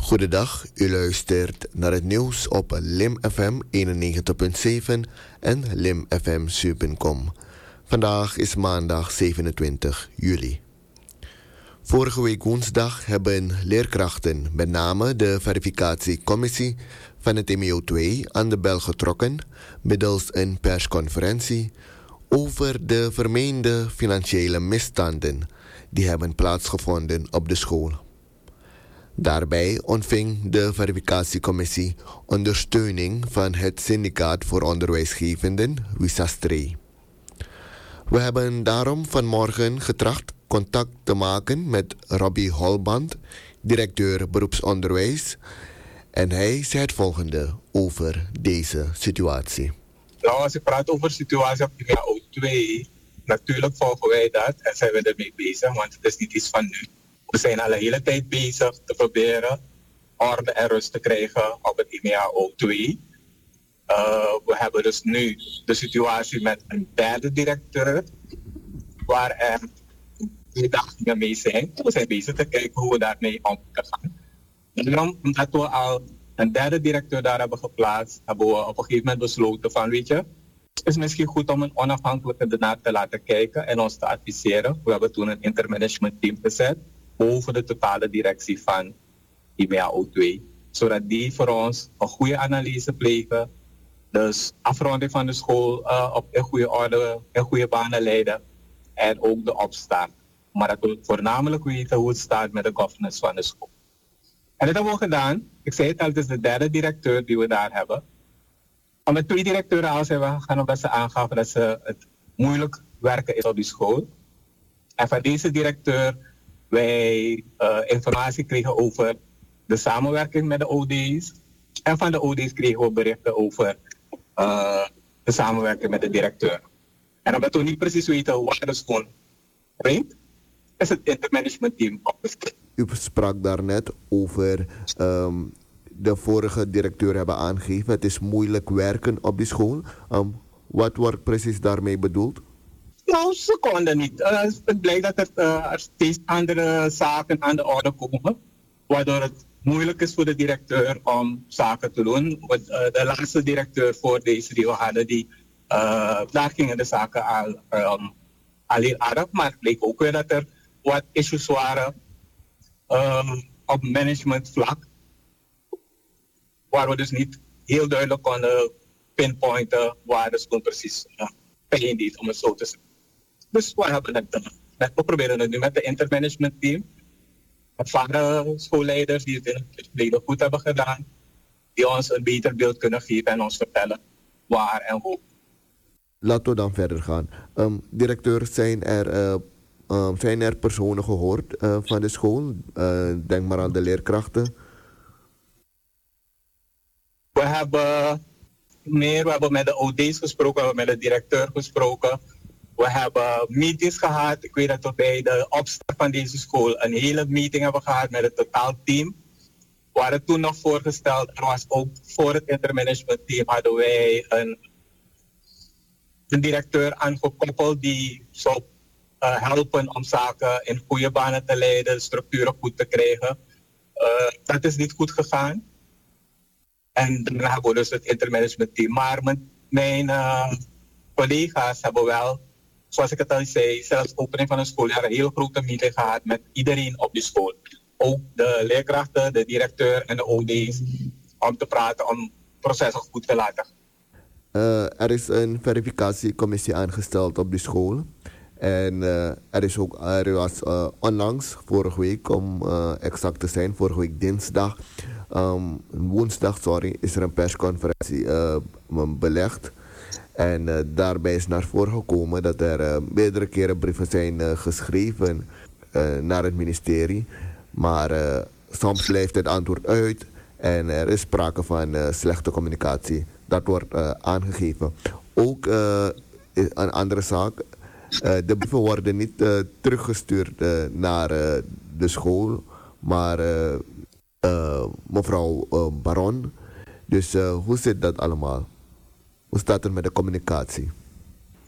Goedendag, u luistert naar het nieuws op Lim FM 91.7 en Lim FM 7.com. Vandaag is maandag 27 juli. Vorige week woensdag hebben leerkrachten, met name de verificatiecommissie van het MEO2, aan de bel getrokken middels een persconferentie over de vermeende financiële misstanden die hebben plaatsgevonden op de school. Daarbij ontving de verificatiecommissie ondersteuning van het Syndicaat voor Onderwijsgevenden, WISASTRE. We hebben daarom vanmorgen getracht contact te maken met Robbie Holband, directeur beroepsonderwijs. En hij zei het volgende over deze situatie. Nou, als je praat over de situatie op IMEO 2, natuurlijk volgen wij dat en zijn we ermee bezig, want het is niet iets van nu. We zijn al een hele tijd bezig te proberen orde en rust te krijgen op het IMEO 2. We hebben dus nu de situatie met een derde directeur, waar er 2 dagen mee zijn. We zijn bezig te kijken hoe we daarmee om kunnen gaan. En omdat we al een derde directeur daar hebben geplaatst, hebben we op een gegeven moment besloten van, weet je, het is misschien goed om een onafhankelijke daarnaar te laten kijken en ons te adviseren. We hebben toen een intermanagement team gezet over de totale directie van IMEO 2. Zodat die voor ons een goede analyse plegen. Dus afronding van de school op een goede orde, in goede banen leiden. En ook de opstart. Maar dat we voornamelijk weten hoe het staat met de governance van de school. En dat hebben we gedaan. Ik zei het al, het is de derde directeur die we daar hebben. Om met 2 directeuren al zijn we gegaan omdat ze aangaven dat het moeilijk werken is op die school. En van deze directeur wij informatie kregen over de samenwerking met de OD's. En van de OD's kregen we berichten over de samenwerking met de directeur. En omdat we niet precies weten waar de school brengt, is het intermanagement team opgesteld. U sprak daarnet over de vorige directeur hebben aangegeven. Het is moeilijk werken op die school. Wat wordt precies daarmee bedoeld? Nou, ze konden niet. Het blijkt dat er steeds andere zaken aan de orde komen, waardoor het moeilijk is voor de directeur om zaken te doen. De laatste directeur voor deze die we hadden, daar gingen de zaken al heel aardig, maar het bleek ook weer dat er wat issues waren op managementvlak, waar we dus niet heel duidelijk konden pinpointen waar de school precies pijn deed, om het zo te zeggen. Dus we hebben het, we proberen het nu met de intermanagement team, met vader schoolleiders die het in het verleden goed hebben gedaan, die ons een beter beeld kunnen geven en ons vertellen waar en hoe. Laten we dan verder gaan. Directeur, zijn er personen gehoord van de school? Denk maar aan de leerkrachten. We hebben met de OD's gesproken, we hebben met de directeur gesproken. We hebben meetings gehad. Ik weet dat we bij de opstart van deze school een hele meeting hebben gehad met het totaalteam. We hadden toen nog voorgesteld, er was ook voor het intermanagement team hadden wij een directeur aangekoppeld die zou helpen om zaken in goede banen te leiden, structuren goed te krijgen. Dat is niet goed gegaan. En dan hebben we dus het intermanagement team. Maar mijn collega's hebben wel, zoals ik het al zei, zelfs opening van een schooljaar een heel grote meeting gehad met iedereen op die school. Ook de leerkrachten, de directeur en de OD's om te praten, om processen goed te laten. Er is een verificatiecommissie aangesteld op die school. En er was onlangs, vorige week om exact te zijn, vorige week woensdag, is er een persconferentie belegd. En daarbij is naar voren gekomen dat er meerdere keren brieven zijn geschreven naar het ministerie. Maar soms blijft het antwoord uit en er is sprake van slechte communicatie. Dat wordt aangegeven. Ook een andere zaak. De brieven worden niet teruggestuurd naar de school, maar mevrouw Baron. Dus hoe zit dat allemaal? Hoe staat het met de communicatie?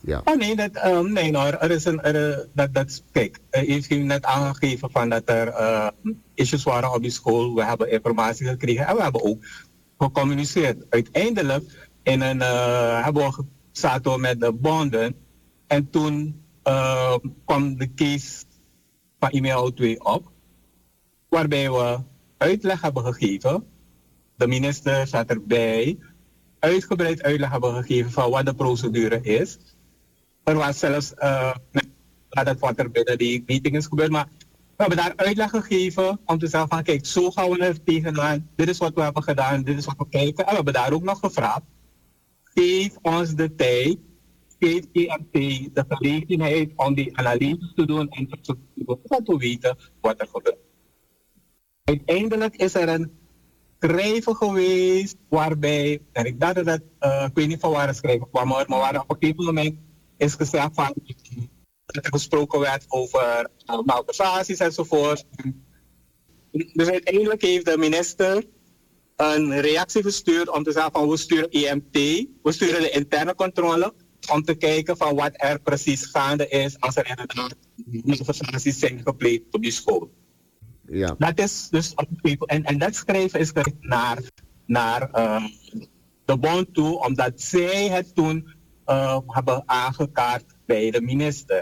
Ja. Oh nee, nee hoor, er is kijk, heeft u net aangegeven van dat er issues waren op die school. We hebben informatie gekregen en we hebben ook gecommuniceerd. Uiteindelijk hebben we zaten we met de bonden en toen kwam de case van e-mail 2 op, waarbij we uitleg hebben gegeven. De minister zat erbij, uitgebreid uitleg hebben gegeven van wat de procedure is. Er was zelfs, dat wat er binnen die meeting is gebeurd, maar we hebben daar uitleg gegeven om te zeggen van kijk, zo gaan we er tegenaan, dit is wat we hebben gedaan, dit is wat we kijken. En we hebben daar ook nog gevraagd, geef ons de tijd, geef EMT de gelegenheid om die analyse te doen en te weten wat er gebeurt. Uiteindelijk is er een schrijven geweest waarbij, en ik dacht dat, ik weet niet van waar het schrijven kwam, maar waar op een gegeven moment is gezegd van dat er gesproken werd over malversaties enzovoort. Dus uiteindelijk heeft de minister een reactie gestuurd om te zeggen van we sturen EMT, we sturen de interne controle om te kijken van wat er precies gaande is als er inderdaad malversaties zijn gepleegd op die school. Ja. Dat is dus en dat schrijven is gericht naar de bond toe, omdat zij het toen hebben aangekaart bij de minister.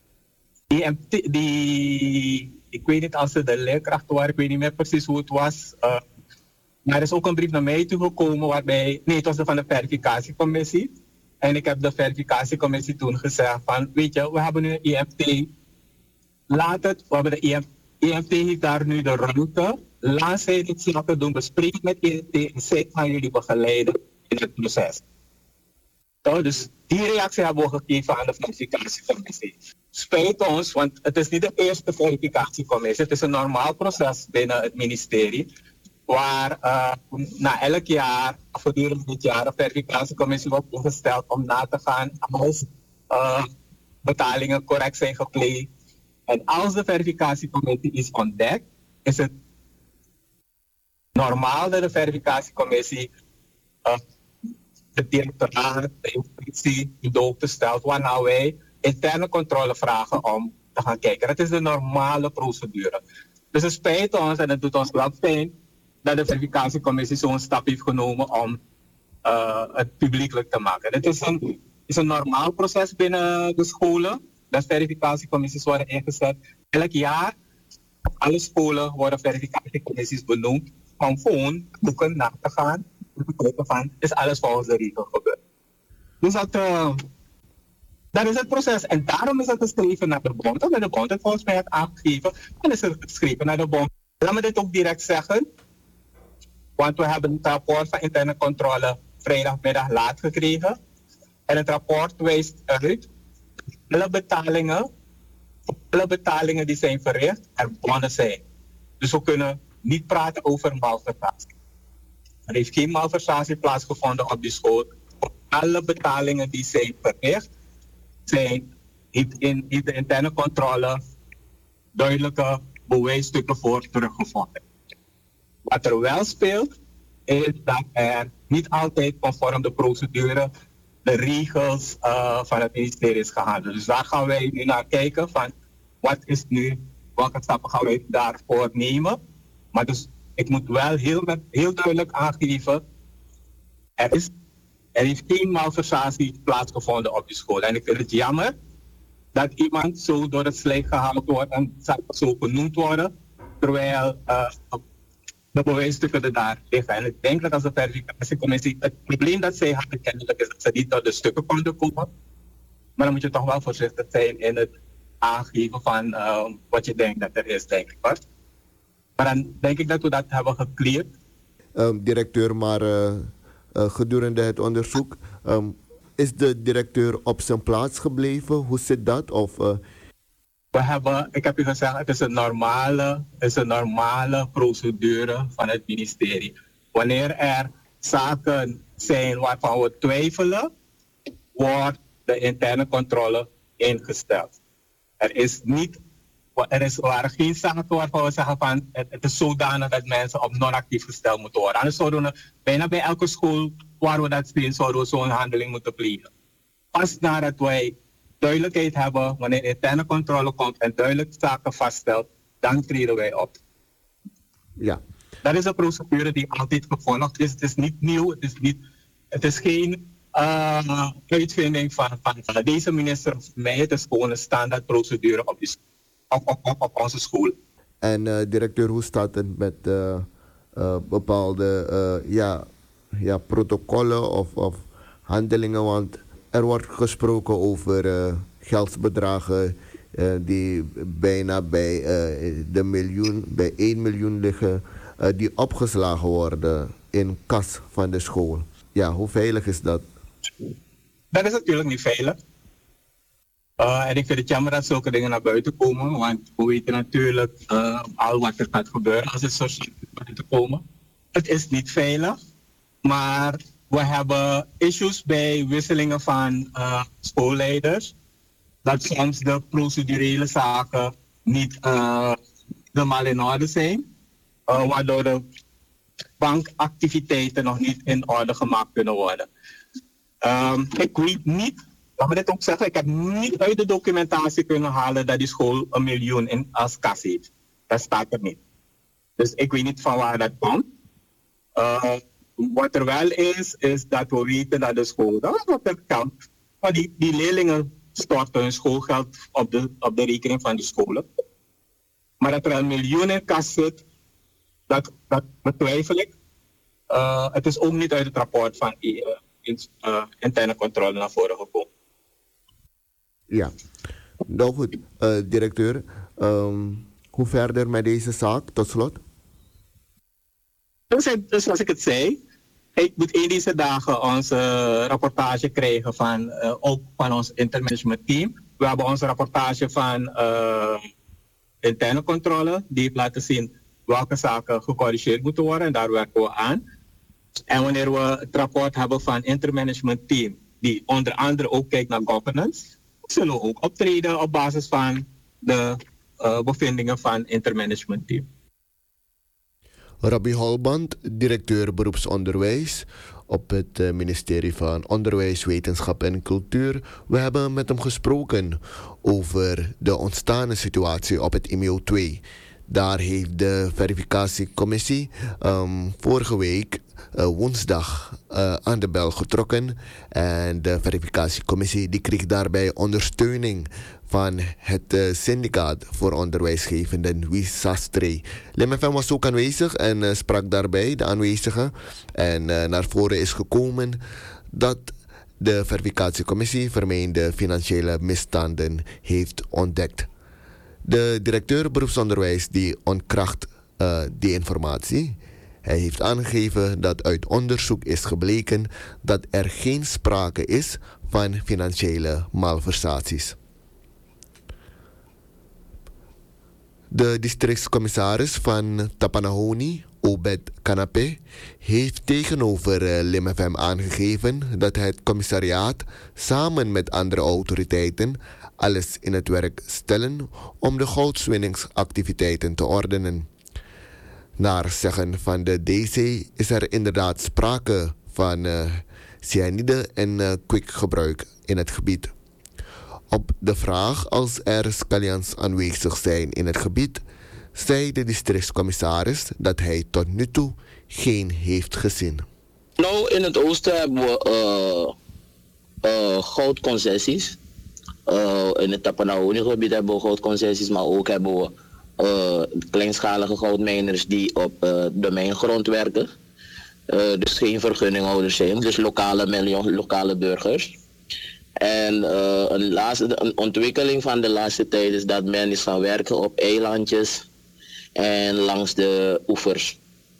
Ik weet niet als het de leerkrachten waren, ik weet niet meer precies hoe het was. Maar er is ook een brief naar mij toe gekomen waarbij, nee, het was van de verificatiecommissie. En ik heb de verificatiecommissie toen gezegd van, weet je, we hebben nu een EMT. Laat het, we hebben de EMT heeft daar nu de ruimte. Laat zij dit zaken doen, bespreek met EMT en zij gaan jullie begeleiden in het proces. Dus die reactie hebben we gegeven aan de verificatiecommissie. Spijt ons, want het is niet de eerste verificatiecommissie. Het is een normaal proces binnen het ministerie. Waar na elk jaar, gedurende dit jaar, een verificatiecommissie wordt ingesteld om na te gaan als betalingen correct zijn gepleegd. En als de verificatiecommissie is ontdekt, is het normaal dat de verificatiecommissie de directoraat, de inspectie, de hoogte stelt, waarna wij interne controle vragen om te gaan kijken. Dat is de normale procedure. Dus het spijt ons en het doet ons wel pijn dat de verificatiecommissie zo'n stap heeft genomen om het publiekelijk te maken. Het is een normaal proces binnen de scholen, dat verificatiecommissies worden ingezet. Elk jaar, op alle scholen worden verificatiecommissies benoemd om gewoon boeken na te gaan. Van, is alles volgens de regel gebeurd. Dus dat is het proces. En daarom is het geschreven naar de bond. En de bond heeft volgens mij het aangegeven. En is het geschreven naar de bond. Laat me dit ook direct zeggen. Want we hebben het rapport van interne controle vrijdagmiddag laat gekregen. En het rapport wijst uit alle betalingen die zijn verricht, er bonnen zijn. Dus we kunnen niet praten over malversatie. Er heeft geen malversatie plaatsgevonden op die school. Alle betalingen die zijn verricht, heeft de interne controle duidelijke bewijsstukken voor teruggevonden. Wat er wel speelt, is dat er niet altijd conform de procedure de regels van het ministerie is gehandeld. Dus daar gaan wij nu naar kijken van wat is nu, welke stappen gaan wij daarvoor nemen. Maar dus ik moet wel heel duidelijk aangeven, er heeft geen malversatie plaatsgevonden op die school. En ik vind het jammer dat iemand zo door het slijk gehaald wordt en zo genoemd worden, terwijl de bewijsstukken er daar liggen. En ik denk dat als de verificatiecommissie, het probleem dat zij hadden kennelijk is dat ze niet tot de stukken konden komen. Maar dan moet je toch wel voorzichtig zijn in het aangeven van wat je denkt dat er is, denk ik. Hoor. Maar dan denk ik dat we dat hebben gecleared. Directeur, maar gedurende het onderzoek, is de directeur op zijn plaats gebleven? Hoe zit dat? Of, ik heb u gezegd, het is een normale procedure van het ministerie. Wanneer er zaken zijn waarvan we twijfelen, wordt de interne controle ingesteld. Er waren geen zaken waarvan we zeggen van het is zodanig dat mensen op non-actief gesteld moeten worden. Anders zouden we bijna bij elke school waar we dat zien, zouden we zo'n handeling moeten plegen. pas nadat wij duidelijkheid hebben, wanneer interne controle komt en duidelijk zaken vaststelt, dan treden wij op. Ja. Dat is een procedure die altijd gevolgd is. Het is niet nieuw, het is geen uitvinding van deze minister of mij. Het is gewoon een standaard procedure op onze school. En directeur, hoe staat het met bepaalde protocollen of handelingen? Want er wordt gesproken over geldsbedragen die bijna bij bij 1 miljoen liggen, die opgeslagen worden in kas van de school. Ja, hoe veilig is dat? Dat is natuurlijk niet veilig. En ik vind het jammer dat zulke dingen naar buiten komen, want we weten natuurlijk al wat er gaat gebeuren als het zo naar buiten komen. Het is niet veilig, maar we hebben issues bij wisselingen van schoolleiders, dat soms de procedurele zaken niet helemaal in orde zijn, waardoor de bankactiviteiten nog niet in orde gemaakt kunnen worden. Ik weet niet, laat me dit ook zeggen, ik heb niet uit de documentatie kunnen halen dat die school 1 miljoen als kas heeft. Dat staat er niet. Dus ik weet niet van waar dat komt. Wat er wel is dat we weten dat de school, dat op het geld, maar die leerlingen storten hun schoolgeld op de rekening van die scholen. Maar dat er 1 miljoen in kas zit, dat betwijfel ik. Het is ook niet uit het rapport van interne controle naar voren gekomen. Ja. Nou goed, directeur, hoe verder met deze zaak tot slot? Dus zoals ik het zei, ik moet in deze dagen onze rapportage krijgen ook van ons intermanagement team. We hebben onze rapportage van interne controle, die heeft laten zien welke zaken gecorrigeerd moeten worden en daar werken we aan. En wanneer we het rapport hebben van intermanagement team, die onder andere ook kijkt naar governance, zullen we ook optreden op basis van de bevindingen van intermanagement team. Rabbi Holband, directeur beroepsonderwijs op het ministerie van Onderwijs, Wetenschap en Cultuur. We hebben met hem gesproken over de ontstane situatie op het IMEO 2. Daar heeft de verificatiecommissie vorige week woensdag aan de bel getrokken. En de verificatiecommissie die kreeg daarbij ondersteuning van het syndicaat voor onderwijsgevenden WISASTRE. LimFM was ook aanwezig en sprak daarbij de aanwezigen. En naar voren is gekomen dat de verificatiecommissie vermeende financiële misstanden heeft ontdekt. De directeur beroepsonderwijs die ontkracht die informatie. Hij heeft aangegeven dat uit onderzoek is gebleken dat er geen sprake is van financiële malversaties. De districtscommissaris van Tapanahoni, Obed Kanapé, heeft tegenover LimFM aangegeven dat het commissariaat samen met andere autoriteiten alles in het werk stellen om de goudswinningsactiviteiten te ordenen. Naar zeggen van de DC is er inderdaad sprake van cyanide en kwikgebruik in het gebied. Op de vraag als er scallions aanwezig zijn in het gebied, zei de districtscommissaris dat hij tot nu toe geen heeft gezien. Nou, in het oosten hebben we goudconcessies. In het Tapanahoni-gebied hebben we goudconcessies, maar ook hebben we kleinschalige goudmijners die op de mijngrond werken. Dus geen vergunninghouders zijn, dus lokale burgers. En een ontwikkeling van de laatste tijd is dat men is gaan werken op eilandjes en langs de oevers.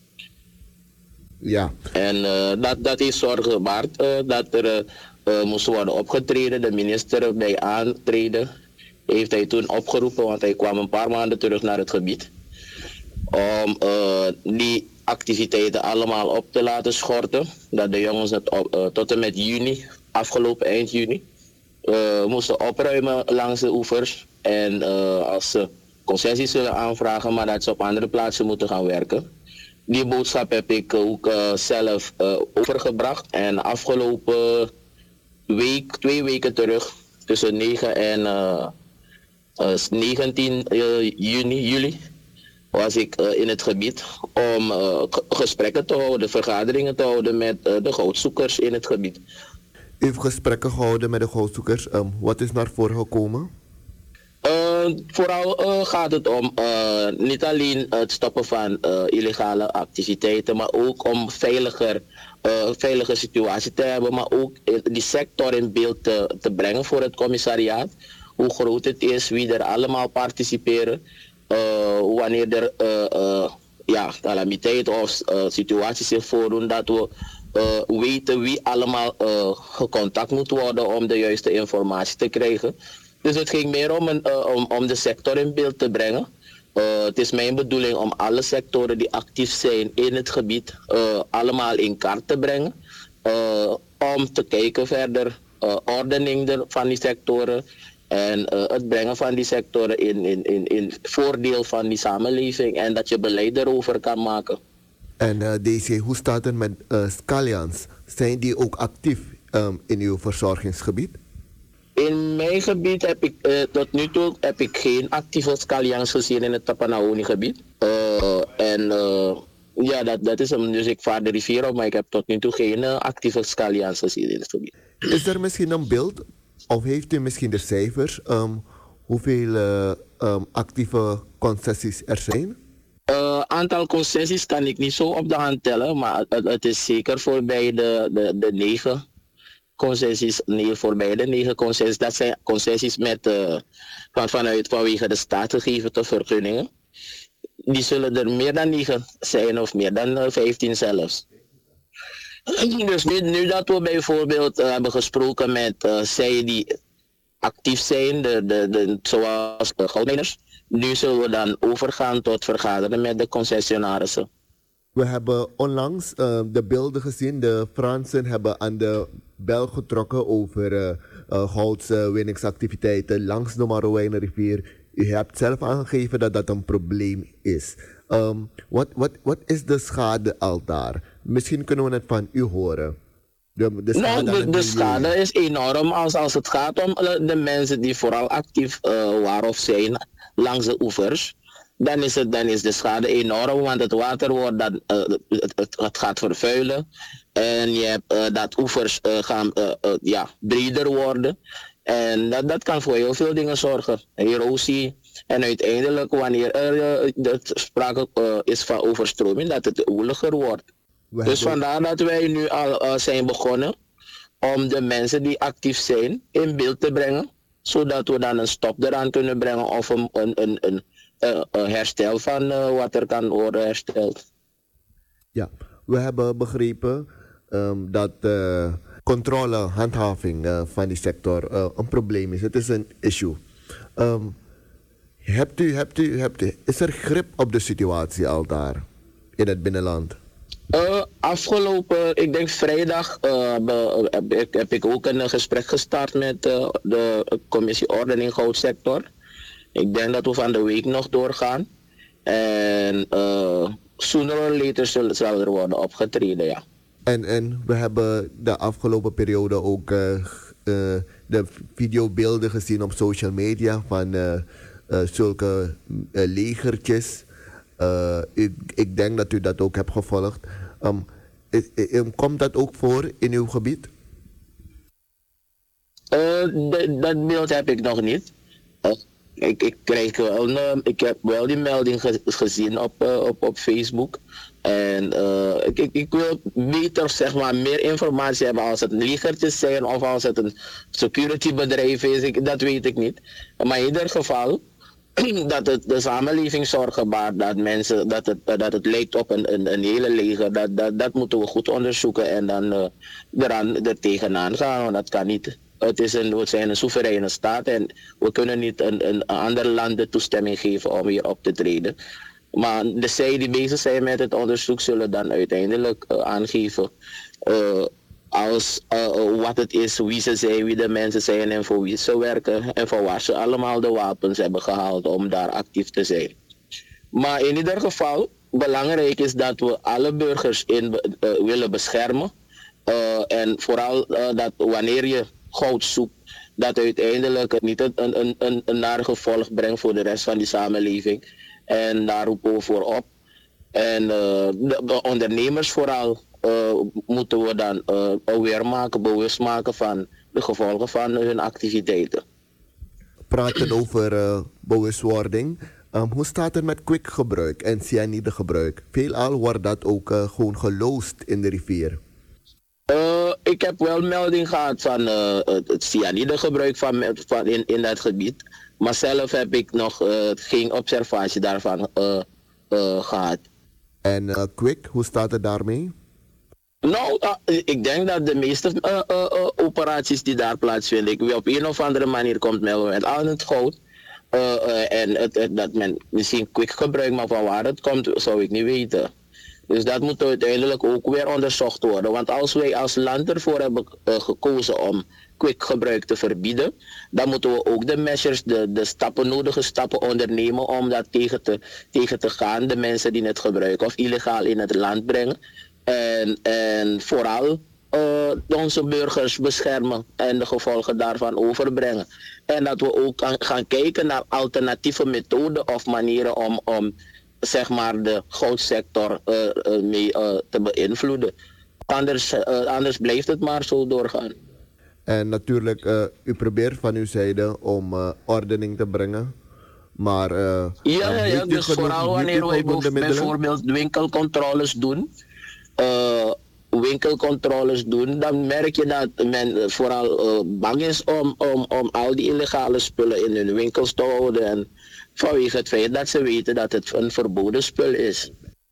Ja. En dat is zorg gebaard dat er moest worden opgetreden. De minister bij aantreden heeft hij toen opgeroepen, want hij kwam een paar maanden terug naar het gebied, om die activiteiten allemaal op te laten schorten. Dat de jongens het tot en met juni, afgelopen eind juni, moesten opruimen langs de oevers. En als ze concessies zullen aanvragen, maar dat ze op andere plaatsen moeten gaan werken. Die boodschap heb ik ook zelf overgebracht. En afgelopen 2 weken terug, tussen 9 en 19 juli, was ik in het gebied om gesprekken te houden, vergaderingen te houden met de goudzoekers in het gebied. U heeft gesprekken gehouden met de goudzoekers. Wat is naar voren gekomen? Vooral gaat het om niet alleen het stoppen van illegale activiteiten, maar ook om veilige situatie te hebben, maar ook die sector in beeld te brengen voor het commissariaat. Hoe groot het is, wie er allemaal participeren, wanneer er calamiteiten of situaties zich voordoen, dat we weten wie allemaal gecontact moet worden om de juiste informatie te krijgen. Dus het ging meer om de sector in beeld te brengen. Het is mijn bedoeling om alle sectoren die actief zijn in het gebied allemaal in kaart te brengen. Om te kijken verder, ordening van die sectoren en het brengen van die sectoren in voordeel van die samenleving en dat je beleid erover kan maken. En DC, hoe staat het met scallions? Zijn die ook actief in uw verzorgingsgebied? In mijn gebied heb ik tot nu toe geen actieve scallions gezien in het Tapanahoni-gebied. Dat is hem. Dus ik vaar de rivier op, maar ik heb tot nu toe geen actieve scallions gezien in het gebied. Is er misschien een beeld, of heeft u misschien de cijfers, hoeveel actieve concessies er zijn? Aantal concessies kan ik niet zo op de hand tellen, maar het is zeker voorbij de 9 concessies. Nee, voorbij de 9 concessies. Dat zijn concessies vanwege de staat gegeven te vergunningen. Die zullen er meer dan 9 zijn of meer dan 15 zelfs. Dus nu dat we bijvoorbeeld hebben gesproken met zij die actief zijn, zoals de goudmijners, nu zullen we dan overgaan tot vergaderen met de concessionarissen. We hebben onlangs de beelden gezien. De Fransen hebben aan de bel getrokken over goudwinningsactiviteiten langs de Marouwijnenrivier. U hebt zelf aangegeven dat dat een probleem is. Wat is de schade al daar? Misschien kunnen we het van u horen. De schade is enorm als het gaat om de mensen die vooral actief waren of zijn langs de oevers. Dan is de schade enorm, want het water wordt het gaat vervuilen. En je hebt dat oevers gaan breder worden. En dat kan voor heel veel dingen zorgen. Erosie. En uiteindelijk, wanneer er sprake is van overstroming, dat het woeliger wordt. Dus vandaar dat wij nu al zijn begonnen om de mensen die actief zijn in beeld te brengen. Zodat we dan een stop eraan kunnen brengen of een herstel van wat er kan worden hersteld. Ja, we hebben begrepen dat controle, handhaving van die sector een probleem is. Het is een issue. Is er grip op de situatie al daar in het binnenland? Afgelopen, ik denk vrijdag, heb ik ook een gesprek gestart met de commissie Ordening Goudsector. Ik denk dat we van de week nog doorgaan. En sooner or later zal er worden opgetreden, ja. En we hebben de afgelopen periode ook de videobeelden gezien op social media van zulke legertjes. Ik denk dat u dat ook hebt gevolgd. Komt dat ook voor in uw gebied? Dat beeld heb ik nog niet. Ik heb wel die melding gezien op Facebook. En ik wil beter, zeg maar, meer informatie hebben als het legertjes zijn of als het een securitybedrijf is. Dat weet ik niet. Maar in ieder geval dat het de samenleving zorgen baart, dat het lijkt op een hele leger, dat moeten we goed onderzoeken en dan er tegenaan gaan. Want dat kan niet. We zijn een soevereine staat en we kunnen niet een ander land de toestemming geven om hier op te treden. Maar de zij die bezig zijn met het onderzoek zullen dan uiteindelijk aangeven wat het is, wie ze zijn, wie de mensen zijn en voor wie ze werken en voor waar ze allemaal de wapens hebben gehaald om daar actief te zijn. Maar in ieder geval, belangrijk is dat we alle burgers willen beschermen. En vooral dat wanneer je goud zoekt, dat uiteindelijk het niet een naar gevolg brengt voor de rest van die samenleving. En daar roepen we voor op. En de ondernemers vooral moeten we dan aware maken, bewust maken van de gevolgen van hun activiteiten. Praten over bewustwording. Hoe staat het met kwikgebruik en cyanidegebruik? Veelal wordt dat ook gewoon geloosd in de rivier. Ik heb wel melding gehad van het cyanidegebruik van in dat gebied. Maar zelf heb ik nog geen observatie daarvan gehad. En kwik, hoe staat het daarmee? Nou, ik denk dat de meeste operaties die daar plaatsvinden, op een of andere manier komt men met aan het goud. En dat men misschien kwik gebruikt, maar van waar het komt, zou ik niet weten. Dus dat moet uiteindelijk ook weer onderzocht worden. Want als wij als land ervoor hebben gekozen om kwikgebruik te verbieden, dan moeten we ook de measures, de nodige stappen ondernemen om dat tegen te gaan. De mensen die het gebruiken of illegaal in het land brengen. En vooral onze burgers beschermen en de gevolgen daarvan overbrengen. En dat we ook gaan kijken naar alternatieve methoden of manieren om zeg maar de goudsector mee te beïnvloeden. Anders blijft het maar zo doorgaan. En natuurlijk, u probeert van uw zijde om ordening te brengen. Maar ja, dus vooral wanneer wij bijvoorbeeld winkelcontroles doen, dan merk je dat men vooral bang is om al die illegale spullen in hun winkels te houden. En vanwege het feit dat ze weten dat het een verboden spul is.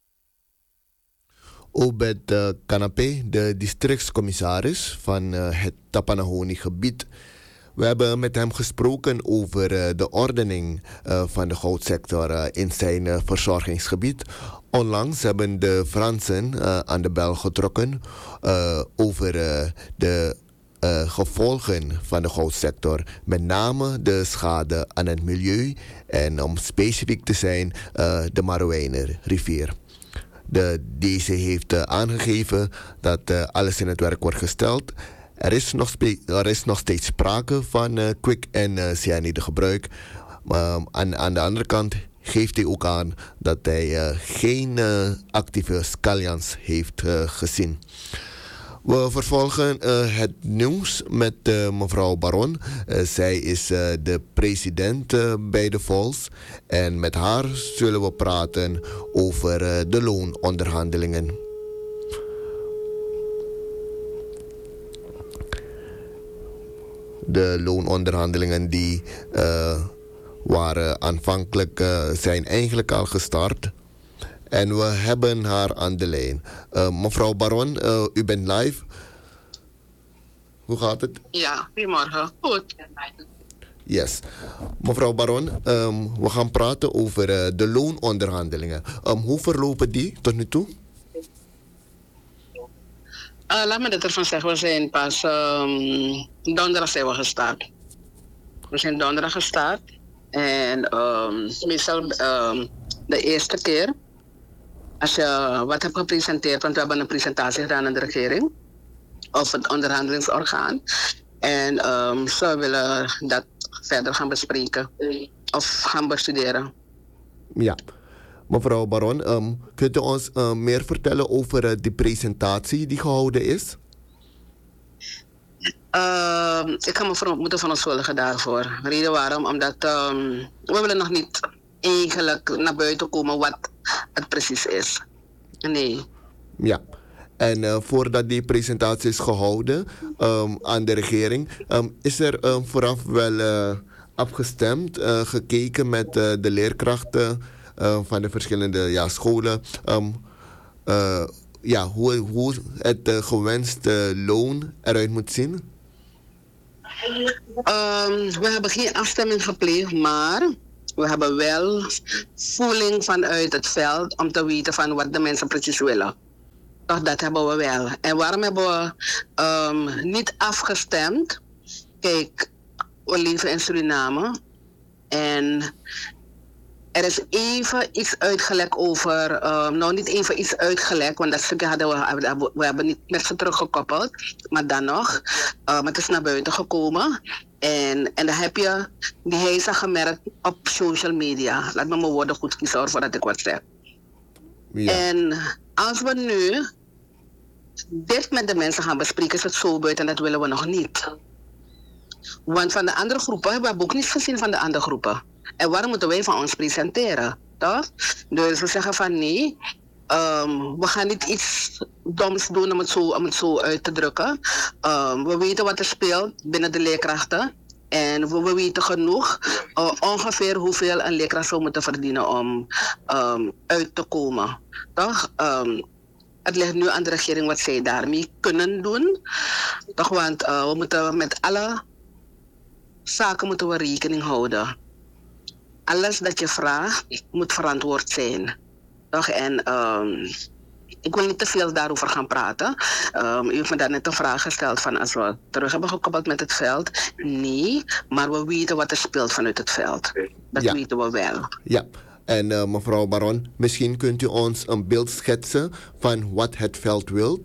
Obed Canapé, de districtscommissaris van het Tapanahoni-gebied. We hebben met hem gesproken over de ordening van de goudsector in zijn verzorgingsgebied. Onlangs hebben de Fransen aan de bel getrokken over de gevolgen van de goudsector. Met name de schade aan het milieu en om specifiek te zijn de Marouwijner-rivier. Deze heeft aangegeven dat alles in het werk wordt gesteld. Er is nog steeds sprake van kwik- en cyanidegebruik. Aan de andere kant geeft hij ook aan dat hij geen actieve scallions heeft gezien. We vervolgen het nieuws met mevrouw Baron. Zij is de president bij de Vols. En met haar zullen we praten over de loononderhandelingen. De loononderhandelingen die waren aanvankelijk zijn eigenlijk al gestart. En we hebben haar aan de lijn. Mevrouw Baron, u bent live. Hoe gaat het? Ja, goedemorgen. Goed. Yes. Mevrouw Baron, we gaan praten over de loononderhandelingen. Hoe verlopen die tot nu toe? Laat me dit ervan zeggen. We zijn pas donderdag zijn we gestart. We zijn donderdag gestart. En meestal de eerste keer, als je wat hebt gepresenteerd, want we hebben een presentatie gedaan aan de regering, of het onderhandelingsorgaan. En ze willen dat verder gaan bespreken of gaan bestuderen. Ja. Mevrouw Baron, kunt u ons meer vertellen over de presentatie die gehouden is? Ik ga me moeten verontschuldigen daarvoor. Reden waarom? Omdat we willen nog niet eigenlijk naar buiten komen wat het precies is. Nee. Ja. En voordat die presentatie is gehouden aan de regering, is er vooraf wel afgestemd, gekeken met de leerkrachten van de verschillende scholen, hoe het gewenste loon eruit moet zien? We hebben geen afstemming gepleegd, maar we hebben wel voeling vanuit het veld om te weten van wat de mensen precies willen. Toch, dat hebben we wel. En waarom hebben we niet afgestemd? Kijk, we leven in Suriname en Er is even iets uitgelekt over, nou niet even iets uitgelekt, want dat stukje we hebben niet met ze teruggekoppeld, maar dan nog, maar het is naar buiten gekomen. En dan heb je die heisa gemerkt op social media. Laat me mijn woorden goed kiezen voordat ik wat zeg. Ja. En als we nu dit met de mensen gaan bespreken, is het zo buiten en dat willen we nog niet. Want van de andere groepen, we hebben ook niets gezien van de andere groepen. En waarom moeten wij van ons presenteren? Toch? Dus we zeggen van nee, we gaan niet iets doms doen om het zo uit te drukken. We weten wat er speelt binnen de leerkrachten. En we weten genoeg ongeveer hoeveel een leerkracht zou moeten verdienen om uit te komen. Toch? Het ligt nu aan de regering wat zij daarmee kunnen doen. Toch? Want we moeten met alle zaken moeten we rekening houden. Alles dat je vraagt moet verantwoord zijn. Toch? En ik wil niet te veel daarover gaan praten. U heeft me daar net een vraag gesteld van als we terug hebben gekoppeld met het veld. Nee, maar we weten wat er speelt vanuit het veld. Dat weten we wel. Ja, en mevrouw Baron, misschien kunt u ons een beeld schetsen van wat het veld wilt?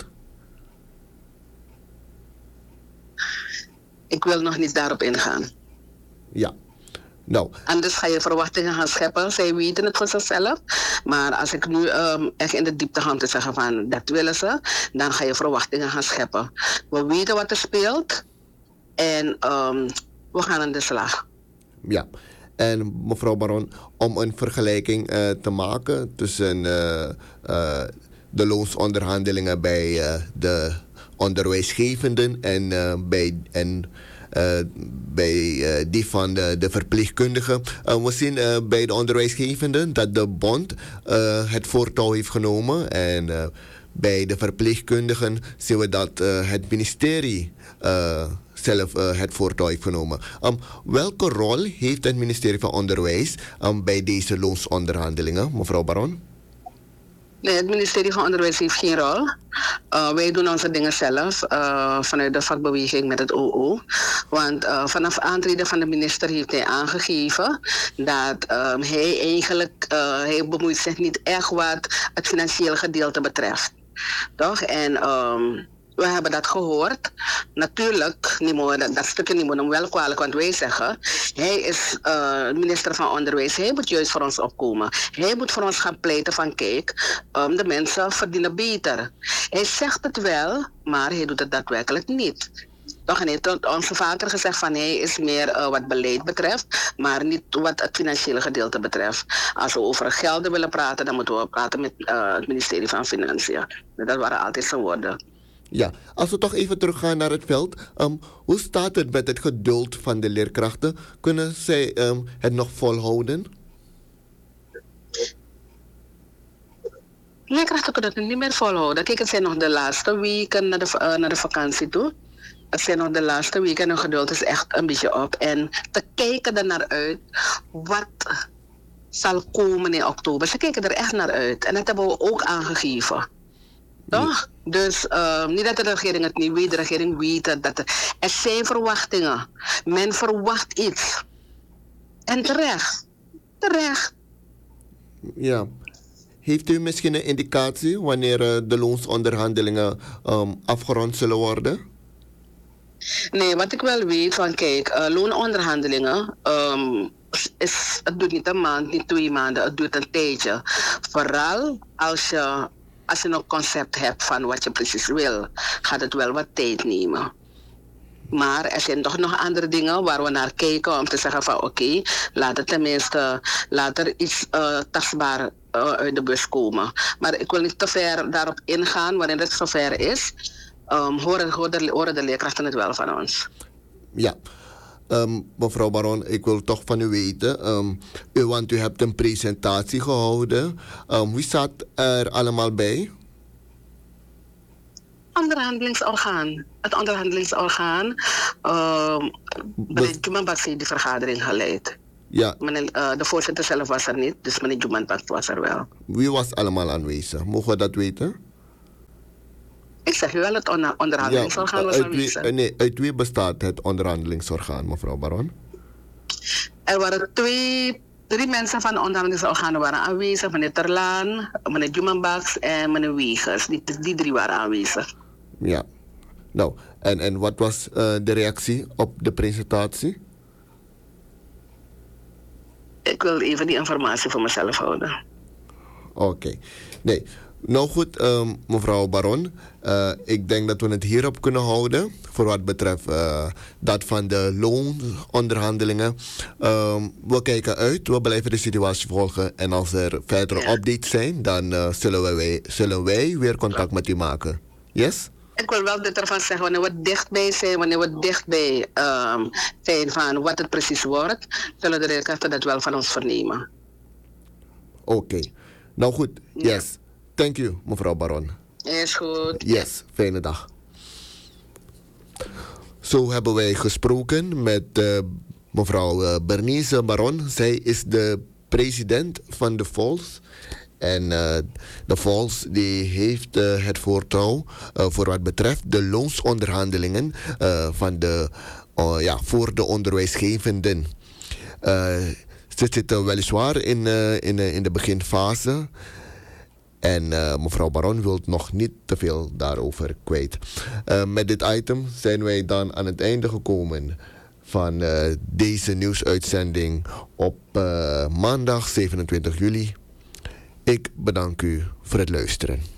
Ik wil nog niet daarop ingaan. Ja. Nou. Anders ga je verwachtingen gaan scheppen. Zij weten het voor zichzelf. Maar als ik nu echt in de diepte ga om te zeggen van dat willen ze, dan ga je verwachtingen gaan scheppen. We weten wat er speelt en we gaan aan de slag. Ja, en mevrouw Baron, om een vergelijking te maken tussen de loonsonderhandelingen bij de onderwijsgevenden en bij die van de verpleegkundigen. We zien bij de onderwijsgevenden dat de bond het voortouw heeft genomen. En bij de verpleegkundigen zien we dat het ministerie zelf het voortouw heeft genomen. Welke rol heeft het ministerie van Onderwijs bij deze loonsonderhandelingen, mevrouw Baron? Nee, het ministerie van Onderwijs heeft geen rol. Wij doen onze dingen zelf vanuit de vakbeweging met het OO. Want vanaf aantreden van de minister heeft hij aangegeven dat hij eigenlijk hij bemoeit zich niet echt wat het financiële gedeelte betreft. Toch? En we hebben dat gehoord. Natuurlijk, dat stukje niet moet hem wel kwalijk, want wij zeggen, hij is minister van Onderwijs, hij moet juist voor ons opkomen. Hij moet voor ons gaan pleiten van kijk, de mensen verdienen beter. Hij zegt het wel, maar hij doet het daadwerkelijk niet. Toch, en hij heeft ons vaker gezegd van hij is meer wat beleid betreft, maar niet wat het financiële gedeelte betreft. Als we over gelden willen praten, dan moeten we praten met het ministerie van Financiën. Dat waren altijd zijn woorden. Ja, als we toch even teruggaan naar het veld. Hoe staat het met het geduld van de leerkrachten? Kunnen zij het nog volhouden? Leerkrachten kunnen het niet meer volhouden. Kijk, het zijn nog de laatste weken naar de vakantie toe. Het zijn nog de laatste weken en hun geduld is echt een beetje op. En te kijken er naar uit wat zal komen in oktober. Ze kijken er echt naar uit. En dat hebben we ook aangegeven. Toch? Ja. Dus niet dat de regering het niet weet. De regering weet dat er zijn verwachtingen. Men verwacht iets. En terecht. Terecht. Ja. Heeft u misschien een indicatie wanneer de loonsonderhandelingen afgerond zullen worden? Nee, wat ik wel weet van kijk, loononderhandelingen, het duurt niet een maand, niet 2 maanden, het duurt een tijdje. Vooral als je een concept hebt van wat je precies wil, gaat het wel wat tijd nemen. Maar er zijn toch nog andere dingen waar we naar kijken om te zeggen van oké, laat er iets tastbaar uit de bus komen. Maar ik wil niet te ver daarop ingaan wanneer het zover is. Horen de leerkrachten het wel van ons. Ja, mevrouw Baron, ik wil toch van u weten. Want u hebt een presentatie gehouden. Wie zat er allemaal bij? Het onderhandelingsorgaan. Meneer Jumanbak heeft die vergadering geleid. Ja. De voorzitter zelf was er niet, dus meneer Jumanbak was er wel. Wie was allemaal aanwezig? Mogen we dat weten? Ik zeg u wel, het onderhandelingsorgaan was aanwezig. Uit wie bestaat het onderhandelingsorgaan, mevrouw Baron? Er waren 2 3 mensen van de onderhandelingsorganen waren aanwezig. Meneer Terlaan, meneer Jumanbaks en meneer Wegers. Die 3 waren aanwezig. Ja. Nou, en wat was de reactie op de presentatie? Ik wil even die informatie voor mezelf houden. Oké. Nee. Nou goed, mevrouw Baron. Ik denk dat we het hierop kunnen houden. Voor wat betreft dat van de loononderhandelingen. We kijken uit. We blijven de situatie volgen. En als er verdere updates zijn, dan zullen wij weer contact met u maken. Yes? Ik wil wel dit ervan zeggen, wanneer we dichtbij zijn, wanneer we dichtbij zijn van wat het precies wordt, zullen de leerkrachten dat wel van ons vernemen. Oké. Nou goed, yes. Thank you, mevrouw Baron. Is goed. Yes, fijne dag. Zo hebben wij gesproken met mevrouw Bernice Baron. Zij is de president van de FOLS. En de FOLS die heeft het voortouw voor wat betreft de loonsonderhandelingen voor de onderwijsgevenden. Ze zitten weliswaar in de beginfase. En mevrouw Baron wil nog niet te veel daarover kwijt. Met dit item zijn wij dan aan het einde gekomen van deze nieuwsuitzending op maandag 27 juli. Ik bedank u voor het luisteren.